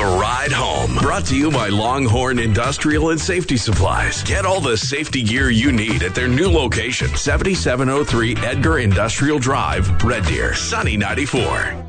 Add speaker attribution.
Speaker 1: Ride Home. Brought to you by Longhorn Industrial and Safety Supplies. Get all the safety gear you need at their new location, 7703 Edgar Industrial Drive, Red Deer, Sunny 94.